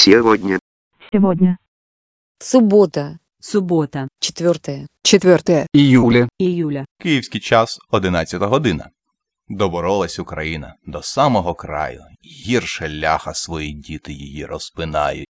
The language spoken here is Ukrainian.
Сегодня. Сегодня. Суббота. Субота. 4 Июля. Київський час 11 година. Доборолась Україна до самого краю. Гірше ляха свої діти її розпинають.